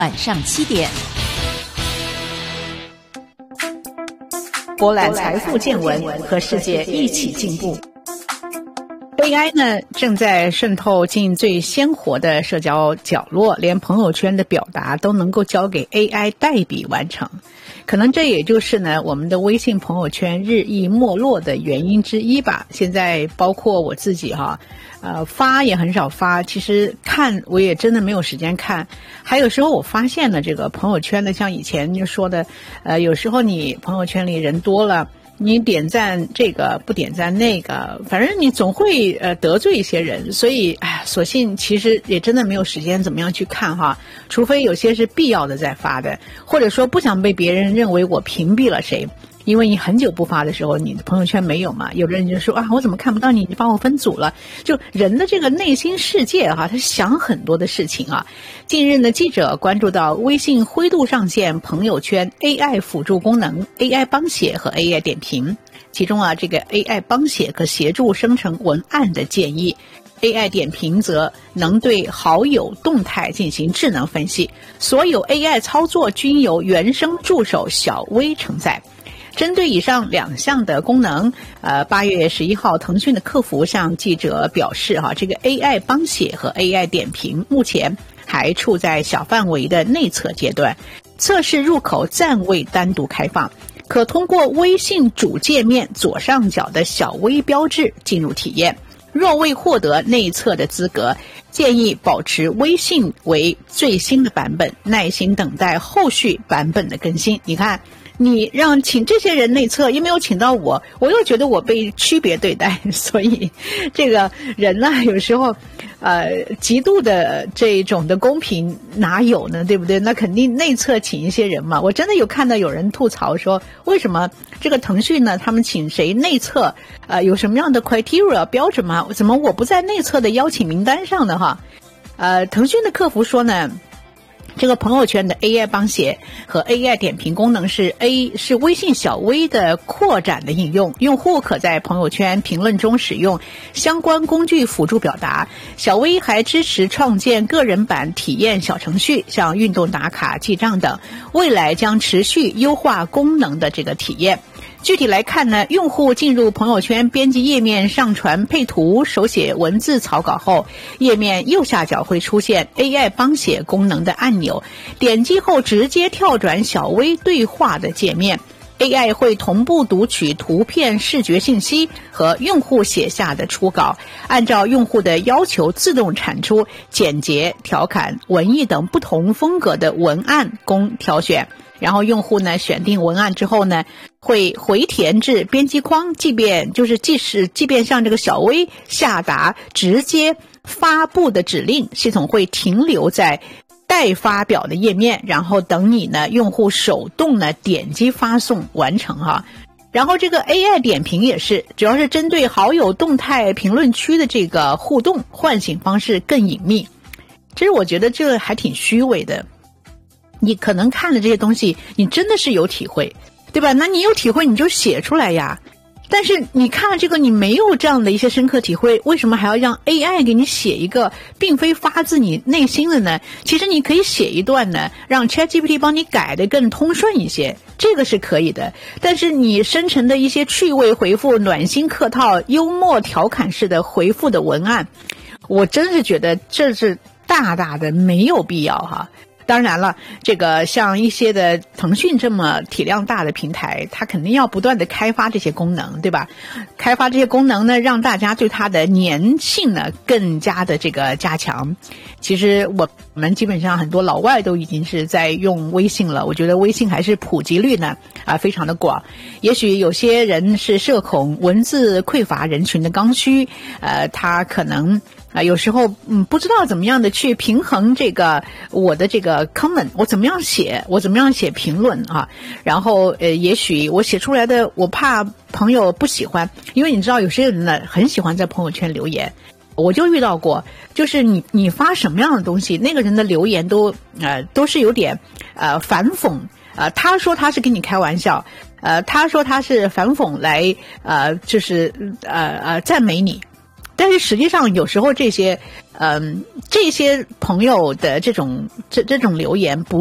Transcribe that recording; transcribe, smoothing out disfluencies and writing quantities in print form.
晚上7点。 博览财富见闻，和世界一起进步。AI 呢，正在渗透进最鲜活的社交角落，连朋友圈的表达都能够交给 AI 代笔完成。可能这也就是呢，我们的微信朋友圈日益没落的原因之一吧。现在包括我自己发也很少发，其实看我也真的没有时间看。还有时候我发现了这个朋友圈的，像以前就说的，有时候你朋友圈里人多了，你点赞这个不点赞那个，反正你总会得罪一些人，所以索性其实也真的没有时间怎么样去看哈，除非有些是必要的再发的，或者说不想被别人认为我屏蔽了谁。因为你很久不发的时候，你的朋友圈没有嘛，有的人就说我怎么看不到你，你把我分组了。就人的这个内心世界他想很多的事情啊。近日呢，记者关注到微信灰度上线朋友圈 AI 辅助功能 AI 帮写和 AI 点评，其中这个 AI 帮写可协助生成文案的建议， AI 点评则能对好友动态进行智能分析，所有 AI 操作均由原生助手小微承载。针对以上2项的功能，8月11号，腾讯的客服向记者表示这个 AI 帮写和 AI 点评目前还处在小范围的内测阶段，测试入口暂未单独开放，可通过微信主界面左上角的小微标志进入体验。若未获得内测的资格，建议保持微信为最新的版本，耐心等待后续版本的更新。你看，你让请这些人内测，又没有请到我又觉得我被区别对待，所以这个人呢，有时候极度的这种的公平哪有呢，对不对？那肯定内测请一些人嘛。我真的有看到有人吐槽说，为什么这个腾讯呢，他们请谁内测有什么样的 criteria 标准吗？怎么我不在内测的邀请名单上呢腾讯的客服说呢，这个朋友圈的 AI 帮写和 AI 点评功能是微信小微的扩展的应用，用户可在朋友圈评论中使用相关工具辅助表达。小微还支持创建个人版体验小程序，像运动打卡、记账等，未来将持续优化功能的这个体验。具体来看呢，用户进入朋友圈编辑页面上传配图、手写文字草稿后，页面右下角会出现 AI 帮写功能的按钮，点击后直接跳转小微对话的界面。AI 会同步读取图片视觉信息和用户写下的初稿，按照用户的要求自动产出简洁、调侃、文艺等不同风格的文案供挑选。然后用户呢选定文案之后呢，会回填至编辑框，即便向这个小微下达直接发布的指令，系统会停留在待发表的页面，然后等你呢用户手动呢点击发送完成然后这个 AI 点评也是，主要是针对好友动态评论区的这个互动，唤醒方式更隐秘。其实我觉得这还挺虚伪的，你可能看了这些东西，你真的是有体会，对吧？那你有体会你就写出来呀。但是你看了这个，你没有这样的一些深刻体会，为什么还要让 AI 给你写一个并非发自你内心的呢？其实你可以写一段呢，让 ChatGPT 帮你改得更通顺一些，这个是可以的。但是你生成的一些趣味回复、暖心客套、幽默调侃式的回复的文案，我真是觉得这是大大的没有必要当然了，这个像一些的腾讯这么体量大的平台，它肯定要不断的开发这些功能，对吧？开发这些功能呢，让大家对它的粘性呢更加的这个加强。其实我们基本上很多老外都已经是在用微信了，我觉得微信还是普及率呢非常的广。也许有些人是社恐、文字匮乏人群的刚需，他可能有时候不知道怎么样的去平衡这个我的这个 comment， 我怎么样写评论然后也许我写出来的我怕朋友不喜欢，因为你知道有些人呢很喜欢在朋友圈留言，我就遇到过，就是你发什么样的东西，那个人的留言都是有点反讽他说他是跟你开玩笑，他说他是反讽来就是赞美你。 但是实际上有时候这些朋友的这种留言不